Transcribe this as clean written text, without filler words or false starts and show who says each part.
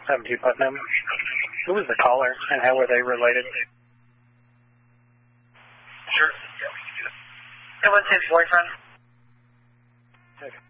Speaker 1: 72 Putnam. Who was the caller and how were they related?
Speaker 2: Sure. Yeah, we can do that. It was his boyfriend.
Speaker 1: Okay.